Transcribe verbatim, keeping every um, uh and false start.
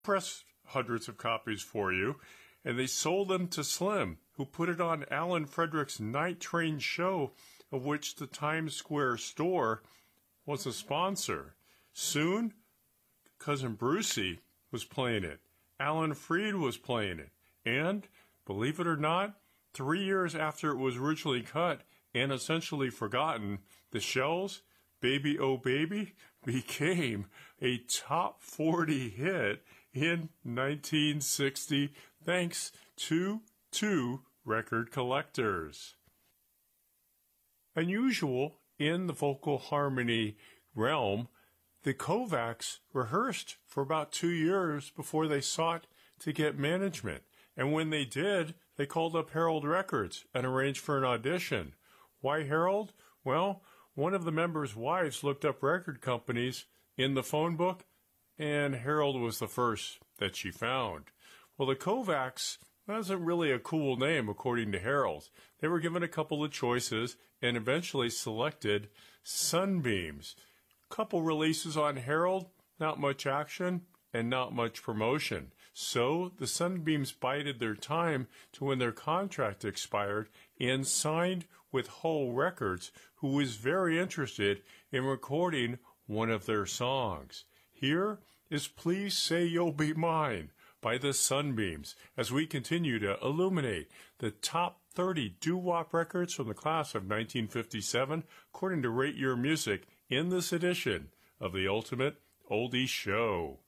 pressed hundreds of copies for you, and they sold them to Slim, who put it on Alan Frederick's Night Train show, of which the Times Square store was a sponsor. Soon, Cousin Brucey was playing it. Alan Freed was playing it. And, believe it or not, three years after it was originally cut and essentially forgotten, the Shells' Baby Oh Baby became a top forty hit in nineteen sixty thanks to two record collectors. Unusual in the vocal harmony realm, the Kovacs rehearsed for about two years before they sought to get management. And when they did, they called up Herald Records and arranged for an audition. Why Herald? Well, one of the members' wives looked up record companies in the phone book, and Herald was the first that she found. Well, the Kovacs wasn't really a cool name, according to Herald. They were given a couple of choices and eventually selected Sunbeams. Couple releases on Herald, not much action and not much promotion. So the Sunbeams bided their time to when their contract expired and signed with Hull Records, who was very interested in recording one of their songs. Here is Please Say You'll Be Mine by the Sunbeams as we continue to illuminate the top thirty doo-wop records from the class of nineteen fifty-seven, according to Rate Your Music, in this edition of the Ultimate Oldie Show.